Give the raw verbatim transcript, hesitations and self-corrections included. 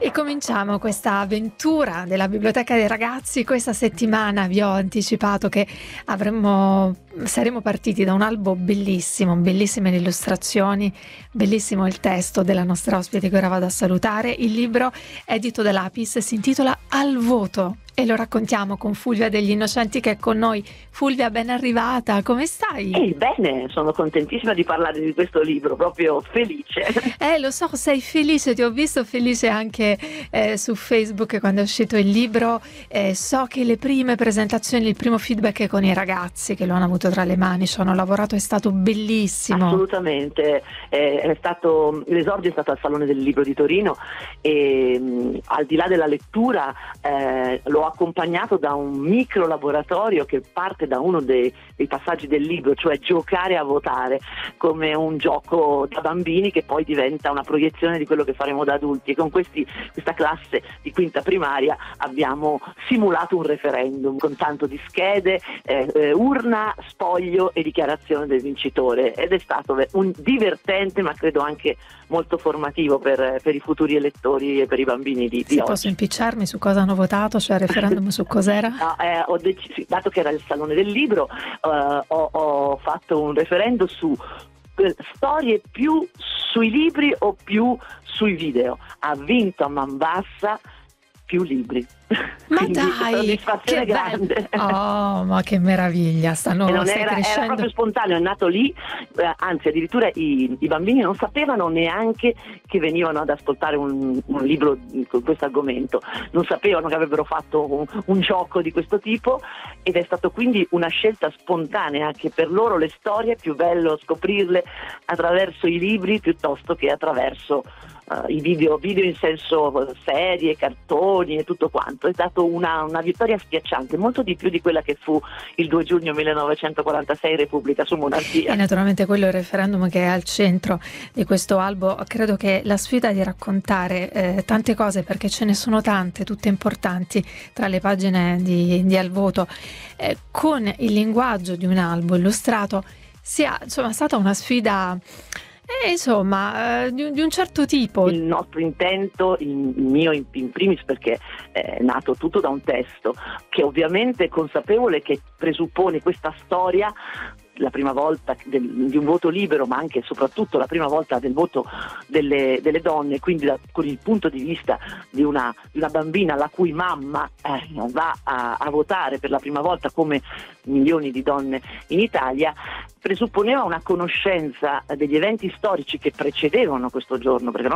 E cominciamo questa avventura della Biblioteca dei Ragazzi. Questa settimana vi ho anticipato che avremmo, saremo partiti da un albo bellissimo, bellissime le illustrazioni, bellissimo il testo della nostra ospite che ora vado a salutare. Il libro edito da Lapis si intitola Al voto e lo raccontiamo con Fulvia degli Innocenti che è con noi. Fulvia, ben arrivata, come stai? Eh, bene, sono contentissima di parlare di questo libro, proprio felice. Eh, lo so, sei felice, ti ho visto felice anche eh, su Facebook quando è uscito il libro. Eh, so che le prime presentazioni, il primo feedback è con i ragazzi che lo hanno avuto tra le mani, ci hanno lavorato, è stato bellissimo. Assolutamente, eh, è stato, l'esordio è stato al Salone del Libro di Torino e mh, al di là della lettura eh, l'ho accompagnato da un micro laboratorio che parte da uno dei, dei passaggi del libro, cioè giocare a votare, come un gioco da bambini che poi diventa una proiezione di quello che faremo da adulti. E con questi, questa classe di quinta primaria abbiamo simulato un referendum con tanto di schede, eh, eh, urna, spoglio e dichiarazione del vincitore, ed è stato un divertente ma credo anche molto formativo per, per i futuri elettori e per i bambini di, di sì, oggi. Posso impicciarmi su cosa hanno votato, cioè il referendum su cos'era? No, eh, ho deciso, dato che era il Salone del Libro, eh, ho, ho fatto un referendum su eh, storie più sui libri o più sui video. Ha vinto a man bassa più libri. Ma Quindi, dai, soddisfazione che grande. bello. Oh, ma che meraviglia, stanno E non stai era, crescendo. era proprio spontaneo, è nato lì, eh, anzi addirittura i, i bambini non sapevano neanche che venivano ad ascoltare un, un libro con questo argomento, non sapevano che avrebbero fatto un, un gioco di questo tipo, ed è stato quindi una scelta spontanea, che per loro le storie è più bello scoprirle attraverso i libri piuttosto che attraverso Uh, i video, video in senso serie, cartoni e tutto quanto. È stato una, una vittoria schiacciante, molto di più di quella che fu il due giugno millenovecentoquarantasei, Repubblica su monarchia. E naturalmente quello è il referendum che è al centro di questo albo. Credo che la sfida di raccontare eh, tante cose, perché ce ne sono tante, tutte importanti, tra le pagine di, di Al voto, eh, con il linguaggio di un albo illustrato, sia insomma stata una sfida Eh, insomma, eh, di, di un certo tipo. Il nostro intento, il mio in, in primis, perché è nato tutto da un testo che ovviamente è consapevole che presuppone questa storia, la prima volta del, di un voto libero, ma anche e soprattutto la prima volta del voto delle, delle donne, quindi da, con il punto di vista di una, di una bambina la cui mamma eh, va a, a votare per la prima volta, come milioni di donne in Italia, presupponeva una conoscenza degli eventi storici che precedevano questo giorno, perché